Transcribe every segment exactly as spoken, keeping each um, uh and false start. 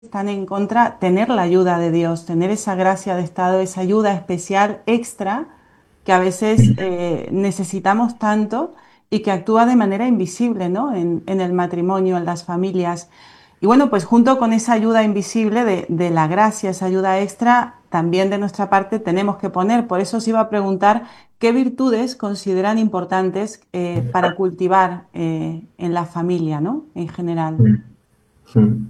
están en contra, tener la ayuda de Dios, tener esa gracia de estado, esa ayuda especial extra que a veces eh, necesitamos tanto y que actúa de manera invisible, ¿no? En, en el matrimonio, en las familias. Y bueno, pues junto con esa ayuda invisible de, de la gracia, esa ayuda extra, también de nuestra parte tenemos que poner. Por eso os iba a preguntar qué virtudes consideran importantes eh, para cultivar eh, en la familia, ¿no? En general. Mm.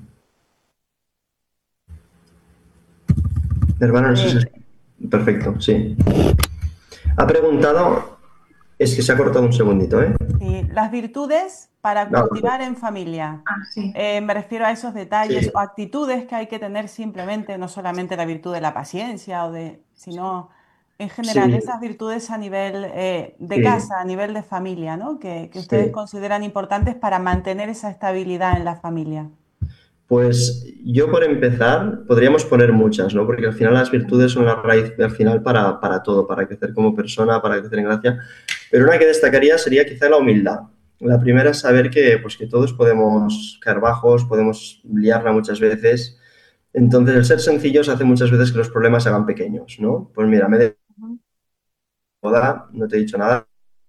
Hermano, no sé si Eh, es... Perfecto, sí. Ha preguntado... Es que se ha cortado un segundito, ¿eh? sí, las virtudes para Ah, cultivar en familia. Ah, sí. Eh, me refiero a esos detalles sí, o actitudes que hay que tener simplemente, no solamente la virtud de la paciencia, o de, sino en general sí, esas virtudes a nivel eh, de sí, casa, a nivel de familia, ¿no? Que, que ustedes sí. consideran importantes para mantener esa estabilidad en la familia. Pues yo por empezar, podríamos poner muchas, ¿no? Porque al final las virtudes son la raíz al final para, para todo, para crecer como persona, para crecer en gracia. Pero una que destacaría sería quizá la humildad. La primera es saber que, pues, que todos podemos caer bajos, podemos liarla muchas veces. Entonces, el ser sencillos hace muchas veces que los problemas se hagan pequeños, ¿no? Pues mira, me de Ujú. boda, no te he dicho nada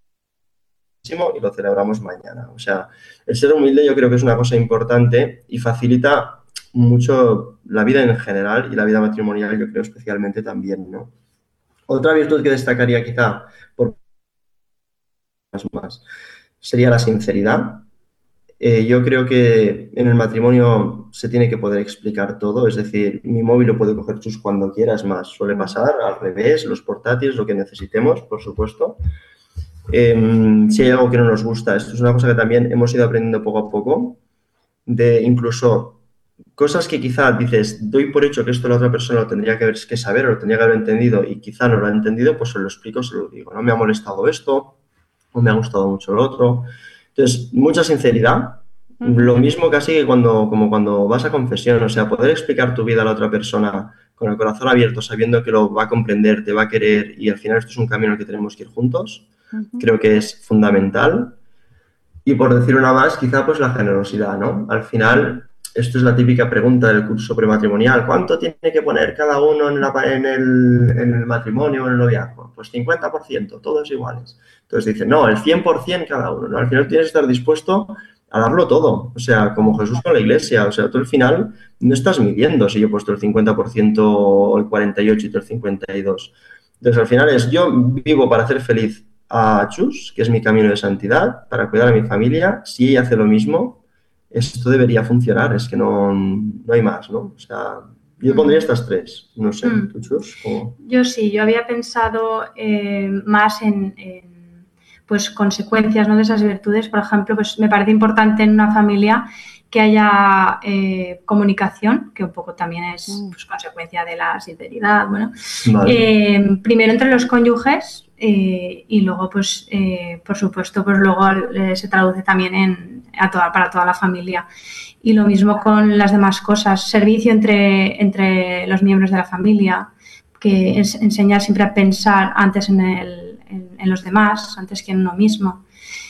y lo celebramos mañana. O sea, el ser humilde yo creo que es una cosa importante y facilita mucho la vida en general y la vida matrimonial, yo creo especialmente también, ¿no? Otra virtud que destacaría quizá por más, más sería la sinceridad. Eh, yo creo que en el matrimonio se tiene que poder explicar todo, es decir, mi móvil lo puede coger Chus cuando quieras, más suele Ujú. pasar, al revés, los portátiles, lo que necesitemos, por supuesto. Eh, si hay algo que no nos gusta, esto es una cosa que también hemos ido aprendiendo poco a poco, de incluso cosas que quizá dices, doy por hecho que esto la otra persona lo tendría que, ver, que saber o lo tendría que haber entendido y quizá no lo ha entendido, pues se lo explico, se lo digo, no me ha molestado esto o me ha gustado mucho lo otro. Entonces, mucha sinceridad, lo Ujú. mismo casi que cuando, como cuando vas a confesión, o sea, poder explicar tu vida a la otra persona con el corazón abierto, sabiendo que lo va a comprender, te va a querer y al final esto es un camino en el que tenemos que ir juntos, Ujú. creo que es fundamental. Y por decir una más, quizá pues la generosidad, ¿no? Al final, esto es la típica pregunta del curso prematrimonial. ¿Cuánto tiene que poner cada uno en, la, en, el, en el matrimonio o en el noviazgo? Pues cincuenta por ciento, todos iguales. Entonces dicen, no, el cien por ciento cada uno, ¿no? Al final tienes que estar dispuesto a darlo todo. O sea, como Jesús con la iglesia. O sea, tú al final no estás midiendo si yo he puesto el cincuenta por ciento o el cuarenta y ocho por ciento y tú el cincuenta y dos por ciento. Entonces al final es, yo vivo para hacer feliz a Chus, que es mi camino de santidad, para cuidar a mi familia. Si ella hace lo mismo, esto debería funcionar, es que no, no hay más, ¿no? O sea, yo pondría Mm. estas tres, no sé, Mm. ¿tú, Chus? ¿Cómo? Yo sí, yo había pensado eh, más en, en, pues, consecuencias, ¿no?, de esas virtudes. Por ejemplo, pues me parece importante en una familia que haya eh, comunicación, que un poco también es, Mm. pues, consecuencia de la sinceridad. Bueno, Vale. eh, primero entre los cónyuges eh, y luego, pues, eh, por supuesto, pues luego eh, se traduce también en, a toda, para toda la familia. Y lo mismo con las demás cosas, servicio entre, entre los miembros de la familia, que es enseñar siempre a pensar antes en, el, en, en los demás, antes que en uno mismo.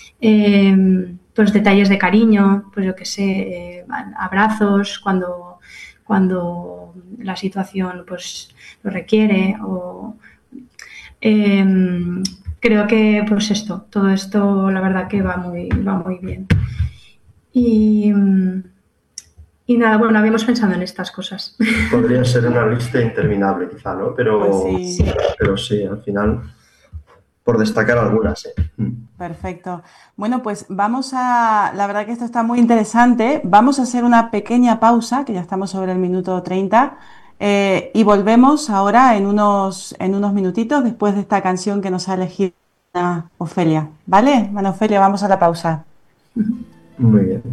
Eh, pues detalles de cariño, pues yo qué sé, eh, abrazos cuando, cuando la situación pues lo requiere. O, eh, creo que pues esto, todo esto la verdad que va muy, va muy bien. Y, y nada, bueno, habíamos pensado en estas cosas. Podría ser una lista interminable, quizá, ¿no? Pues Pero sí. sí, pero sí al final, por destacar algunas, ¿eh? Perfecto. Bueno, pues vamos a, la verdad que esto está muy interesante. Vamos a hacer una pequeña pausa, que ya estamos sobre el minuto treinta, eh, y volvemos ahora en unos, en unos minutitos después de esta canción que nos ha elegido Ana Ofelia. ¿Vale? Ana Ofelia, vamos a la pausa. Muy bien.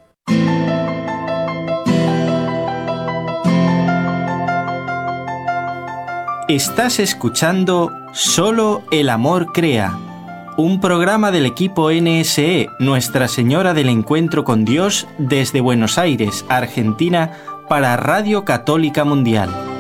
Estás escuchando Solo el amor crea, un programa del equipo N S E, Nuestra Señora del Encuentro con Dios, desde Buenos Aires, Argentina, para Radio Católica Mundial.